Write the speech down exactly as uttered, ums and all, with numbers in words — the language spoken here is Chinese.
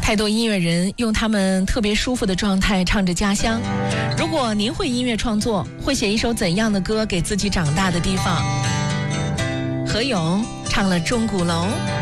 太多音乐人用他们特别舒服的状态唱着家乡。如果您会音乐创作，会写一首怎样的歌给自己长大的地方？何勇唱了《钟鼓楼》。